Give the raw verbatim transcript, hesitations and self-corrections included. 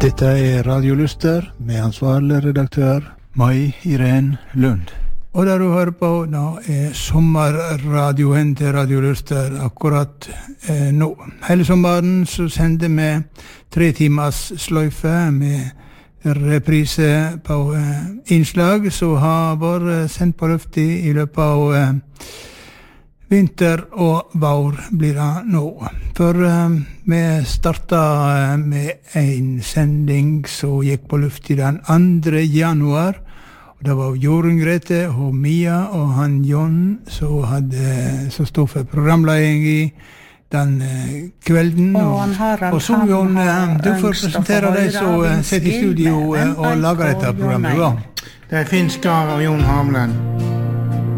Dette er Radio Luster med ansvarlig redaktør Mai Irene Lund. Og der du hører på nå er sommerradioen til Radio Luster akkurat eh, nå. Hele sommeren så sender vi tre timers sløyfe med reprise på eh, innslag som har vært sendt på lufta i løpet av eh, vinter og vår blir det nå. For uh, vi startet uh, med en sending som gikk på lufta den andre januar. Og det var Jorunn Grete og Mia og han John som, hadde, som stod for programledning i den uh, kvelden. Og, han har, og så John, uh, du får presentere deg som uh, sitter i studio uh, og lager dette programmet. Ja. Det er Finn Skar og Jon Hamlen.